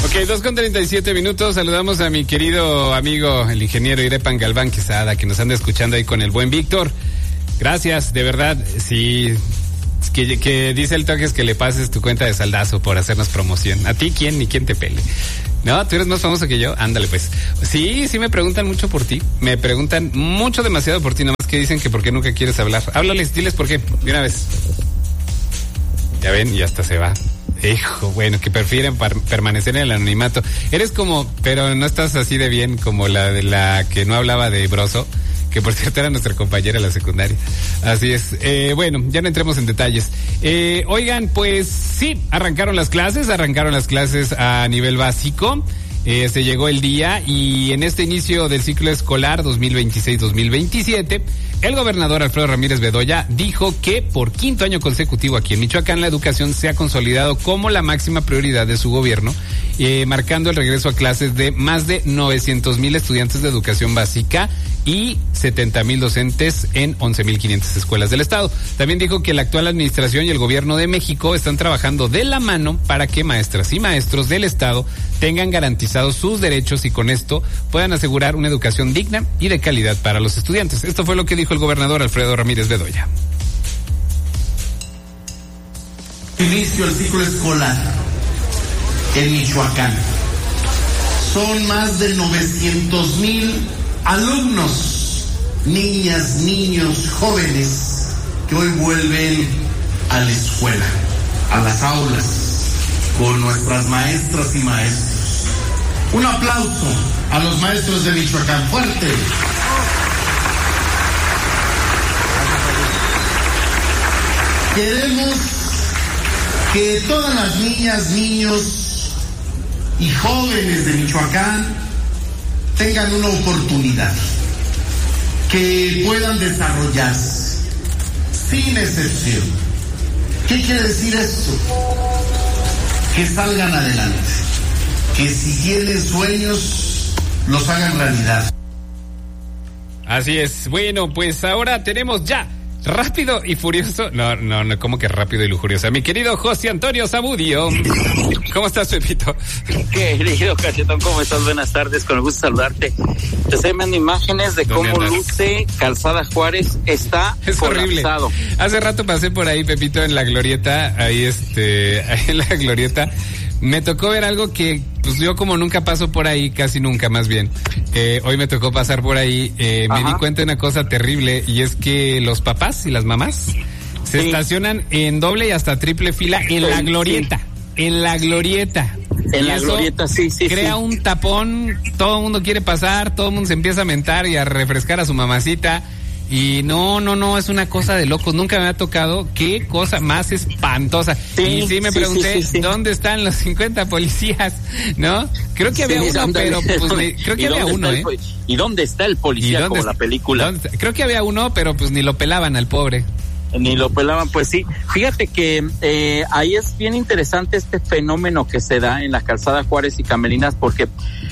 Ok, 2:37. Saludamos a mi querido amigo, el ingeniero Irepan Galván Quesada, que nos anda escuchando ahí con el buen Víctor. Gracias, de verdad. Sí, que dice el Toques que le pases tu cuenta de saldazo por hacernos promoción. ¿A ti quién? Ni quién te pele. No, tú eres más famoso que yo. Ándale, pues. Sí, me preguntan mucho por ti. Me preguntan mucho, demasiado por ti. Nada más que dicen que por qué nunca quieres hablar. Háblales, diles por qué. De una vez. Ya ven, y hasta se va. Hijo, bueno, que prefieren permanecer en el anonimato. Eres como, pero no estás así de bien como la de la que no hablaba de Broso, que por cierto era nuestra compañera en la secundaria. Así es. Bueno, ya no entremos en detalles. Oigan, pues sí, arrancaron las clases a nivel básico. Se llegó el día y en este inicio del ciclo escolar 2026-2027, el gobernador Alfredo Ramírez Bedoya dijo que por quinto año consecutivo aquí en Michoacán la educación se ha consolidado como la máxima prioridad de su gobierno, marcando el regreso a clases de más de 900,000 estudiantes de educación básica y 70,000 docentes en 11,500 escuelas del estado. También dijo que la actual administración y el gobierno de México están trabajando de la mano para que maestras y maestros del estado tengan garantizados sus derechos y con esto puedan asegurar una educación digna y de calidad para los estudiantes. Esto fue lo que dijo el gobernador Alfredo Ramírez Bedoya. Inicio el ciclo escolar en Michoacán. Son más de 900,000 alumnos, niñas, niños, jóvenes que hoy vuelven a la escuela, a las aulas, con nuestras maestras y maestros. Un aplauso a los maestros de Michoacán, fuerte. Queremos que todas las niñas, niños y jóvenes de Michoacán tengan una oportunidad, que puedan desarrollarse sin excepción. ¿Qué quiere decir esto? Que salgan adelante, que si tienen sueños los hagan realidad. Así es. Bueno, pues ahora tenemos ya Rápido y Furioso. No, ¿cómo que Rápido y Lujurioso? Mi querido José Antonio Zamudio. ¿Cómo estás, Pepito? Querido Cachetón, ¿cómo estás? Buenas tardes, con el gusto de saludarte. Te estoy viendo imágenes de cómo luce Calzada Juárez. Está colapsado. Horrible. Hace rato pasé por ahí, Pepito, en la glorieta, ahí en la glorieta. Me tocó ver algo que, pues yo como nunca paso por ahí, casi nunca más bien, hoy me tocó pasar por ahí, me di cuenta de una cosa terrible, y es que los papás y las mamás se estacionan en doble y hasta triple fila en la glorieta, en la glorieta. En la glorieta, sí. Crea un tapón, todo el mundo quiere pasar, todo el mundo se empieza a mentar y a refrescar a su mamacita. Y no, es una cosa de locos, nunca me ha tocado, qué cosa más espantosa. Y me pregunté, ¿dónde están los 50 policías? ¿No? Creo que había uno, pero pues creo que había uno, ¿Y dónde está el policía como la película? Creo que había uno, pero pues ni lo pelaban al pobre. Ni lo pelaban, pues sí. Fíjate que ahí es bien interesante este fenómeno que se da en la Calzada Juárez y Camelinas, porque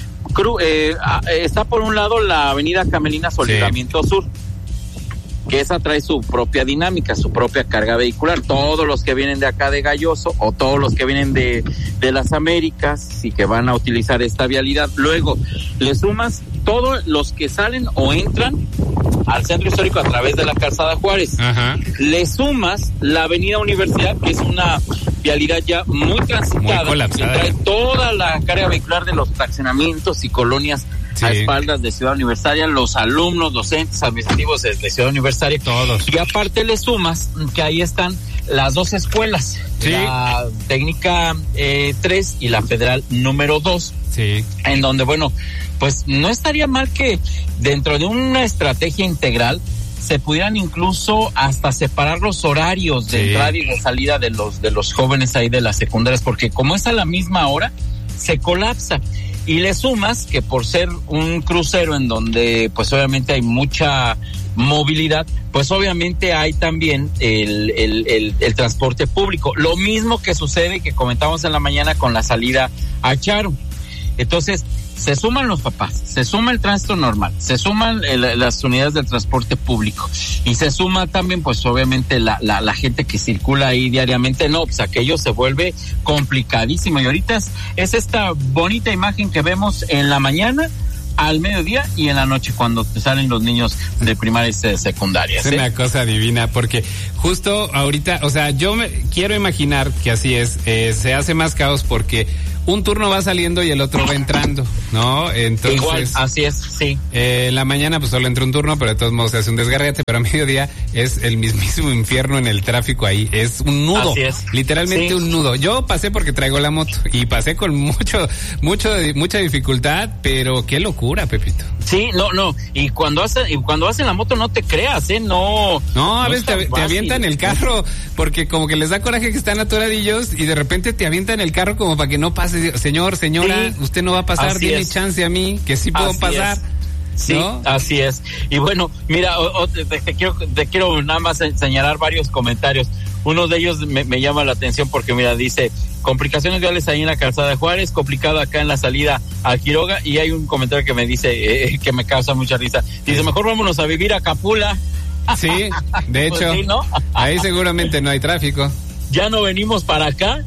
está por un lado la avenida Camelinas Libramiento Sur, que esa trae su propia dinámica, su propia carga vehicular. Todos los que vienen de acá de Galloso o todos los que vienen de las Américas y que van a utilizar esta vialidad. Luego le sumas todos los que salen o entran al centro histórico a través de la Calzada Juárez. Ajá. Le sumas la avenida Universidad, que es una vialidad ya muy transitada, muy colapsada, que trae toda la carga vehicular de los fraccionamientos y colonias a espaldas de Ciudad Universitaria, los alumnos, docentes, administrativos de Ciudad Universitaria, todos. Y aparte le sumas que ahí están las dos escuelas, la técnica 3 y la federal número 2, en donde, bueno, pues no estaría mal que dentro de una estrategia integral se pudieran incluso hasta separar los horarios de entrada y de salida de los jóvenes ahí de las secundarias, porque como es a la misma hora, se colapsa. Y le sumas que por ser un crucero en donde pues obviamente hay mucha movilidad, pues obviamente hay también el transporte público. Lo mismo que sucede, que comentamos en la mañana con la salida a Charo. Entonces, se suman los papás, se suma el tránsito normal, se suman las unidades del transporte público y se suma también pues obviamente la gente que circula ahí diariamente, no, pues aquello se vuelve complicadísimo y ahorita es esta bonita imagen que vemos en la mañana, al mediodía y en la noche cuando te salen los niños de primarias y de secundarias. Es una cosa divina porque justo ahorita, o sea, yo quiero imaginar que así es, se hace más caos porque un turno va saliendo y el otro va entrando, ¿no? Entonces, igual, así es, sí. En la mañana pues solo entra un turno, pero de todos modos se hace un desgarrete, pero a mediodía es el mismísimo infierno en el tráfico ahí, es un nudo, así es. Literalmente sí. Un nudo. Yo pasé porque traigo la moto y pasé con mucha dificultad, pero qué locura, Pepito. Sí, no, y cuando vas en la moto no te creas, no. No, a veces te avientan el carro porque como que les da coraje que están atoradillos y de repente te avientan el carro como para que no pase. Señora, sí, usted no va a pasar, dime chance a mí, que sí puedo pasar. Sí, ¿no? Así es. Y bueno, mira, te quiero nada más señalar varios comentarios. Uno de ellos me llama la atención porque, mira, dice, complicaciones viales ahí en la calzada de Juárez, complicado acá en la salida a Quiroga, y hay un comentario que me dice, que me causa mucha risa. Dice, mejor vámonos a vivir a Capula. Sí, de hecho, pues sí, ¿no? Ahí seguramente no hay tráfico. Ya no venimos para acá.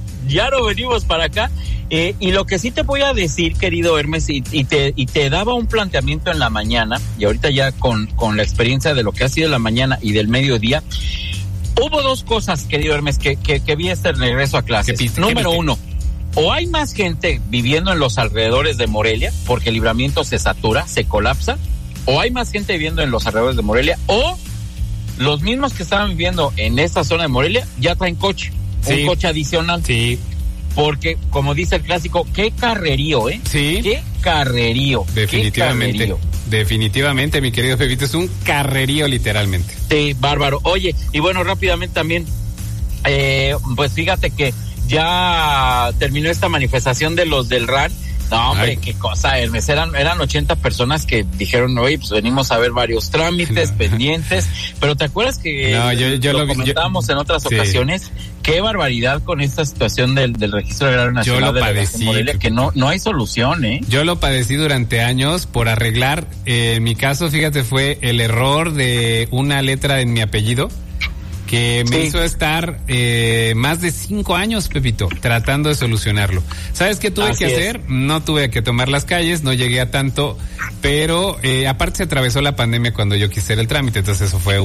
Y lo que sí te voy a decir, querido Hermes, y te daba un planteamiento en la mañana, y ahorita ya con la experiencia de lo que ha sido la mañana y del mediodía, hubo dos cosas, querido Hermes, que vi este regreso a clases. Número uno, o hay más gente viviendo en los alrededores de Morelia, porque el Libramiento se satura, se colapsa, o hay más gente viviendo en los alrededores de Morelia, o los mismos que estaban viviendo en esta zona de Morelia ya traen coche. Sí. Un coche adicional. Sí. Porque, como dice el clásico, qué carrerío, Sí. Qué carrerío. Definitivamente. Definitivamente, mi querido Pepito, es un carrerío literalmente. Sí, bárbaro. Oye, y bueno, rápidamente también, pues fíjate que ya terminó esta manifestación de los del RAN. No, hombre, qué cosa, Hermes, eran 80 personas que dijeron, oye, pues venimos a ver varios trámites pendientes, pero ¿te acuerdas que lo comentábamos en otras ocasiones? Qué barbaridad con esta situación del registro agrario nacional. Yo lo padecí, Morelia, que no hay solución, Yo lo padecí durante años por arreglar, en mi caso, fíjate, fue el error de una letra en mi apellido, que me hizo estar más de 5 años, Pepito, tratando de solucionarlo. ¿Sabes qué tuve que hacer? No tuve que tomar las calles, no llegué a tanto, pero aparte se atravesó la pandemia cuando yo quise hacer el trámite, entonces eso fue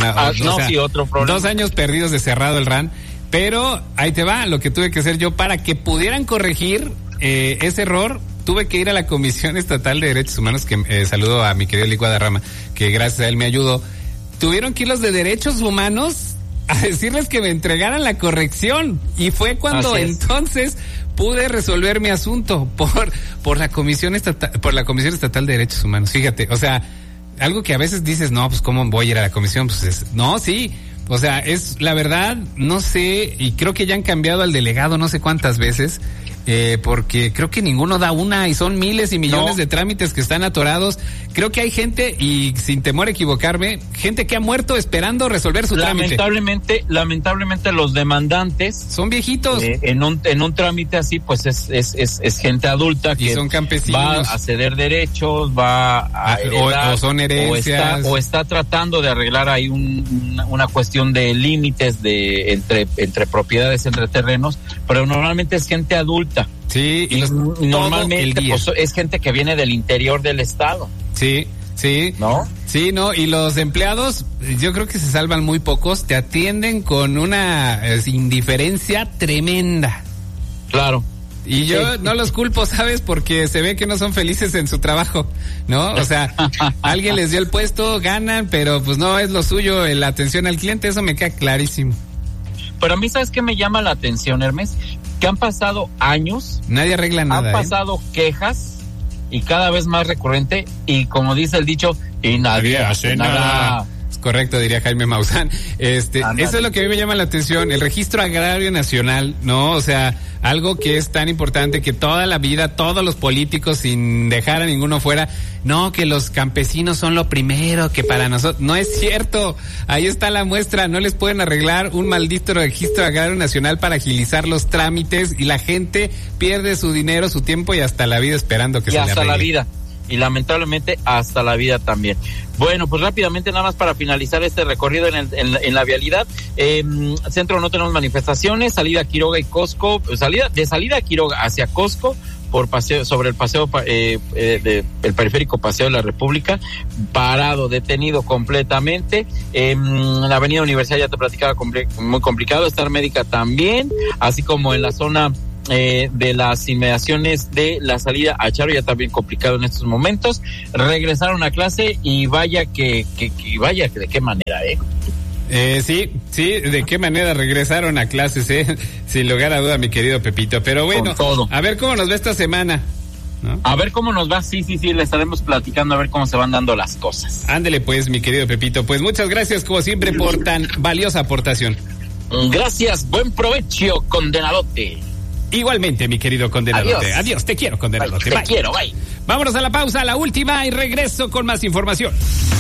otro problema. 2 años perdidos de cerrado el RAN, pero ahí te va, lo que tuve que hacer yo para que pudieran corregir ese error. Tuve que ir a la Comisión Estatal de Derechos Humanos, que saludo a mi querido Lic Guadarrama, que gracias a él me ayudó. Tuvieron que ir los de Derechos Humanos a decirles que me entregaran la corrección, y fue cuando entonces pude resolver mi asunto por la Comisión Estatal de Derechos Humanos. Fíjate, o sea, algo que a veces dices, no, pues cómo voy a ir a la comisión, sí, o sea, es la verdad, no sé, y creo que ya han cambiado al delegado no sé cuántas veces. Porque creo que ninguno da una y son miles y millones de trámites que están atorados. Creo que hay gente, y sin temor a equivocarme, gente que ha muerto esperando resolver su trámite. Lamentablemente los demandantes son viejitos. En un trámite así, pues es gente adulta que son campesinos, va a ceder derechos, va a heredar, o son herencias, o está tratando de arreglar ahí una cuestión de límites entre propiedades, entre terrenos, pero normalmente es gente adulta. Sí, y normalmente pues, es gente que viene del interior del estado. Sí. ¿No? Sí, no, y los empleados, yo creo que se salvan muy pocos, te atienden con una indiferencia tremenda. Claro. Y yo no los culpo, ¿sabes? Porque se ve que no son felices en su trabajo, ¿no? O sea, alguien les dio el puesto, ganan, pero pues no es lo suyo la atención al cliente, eso me queda clarísimo. Pero a mí, ¿sabes qué me llama la atención, Hermes? Que han pasado años. Nadie arregla nada. Han pasado quejas y cada vez más recurrente, y como dice el dicho, y nadie hace nada. Es correcto, diría Jaime Maussan. Eso es lo que a mí me llama la atención, el Registro Agrario Nacional, ¿no? O sea, algo que es tan importante que toda la vida, todos los políticos, sin dejar a ninguno fuera, no, que los campesinos son lo primero, que para nosotros, no es cierto, ahí está la muestra, no les pueden arreglar un maldito Registro Agrario Nacional para agilizar los trámites y la gente pierde su dinero, su tiempo y hasta la vida esperando que se le arregle. Y hasta la vida. Y lamentablemente hasta la vida también. Bueno, pues rápidamente nada más para finalizar este recorrido en la vialidad. Centro no tenemos manifestaciones, salida a Quiroga y Costco, salida a Quiroga hacia Costco por paseo, sobre el paseo el periférico Paseo de la República, parado, detenido completamente. La avenida Universidad ya te platicaba, muy complicado. Star Médica también, así como en la zona de las inmediaciones de la salida a Charo, ya también complicado en estos momentos. Regresaron a clase y vaya que de qué manera, sí, de qué manera regresaron a clases, sin lugar a duda, mi querido Pepito. Pero bueno, a ver cómo nos va esta semana, ¿no? A ver cómo nos va, sí, le estaremos platicando a ver cómo se van dando las cosas. Ándele pues, mi querido Pepito, pues muchas gracias como siempre por tan valiosa aportación. Gracias, buen provecho, condenadote. Igualmente, mi querido condenadote. Adiós, te quiero, condenadote. Bye. Te quiero, bye. Vámonos a la pausa, la última, y regreso con más información.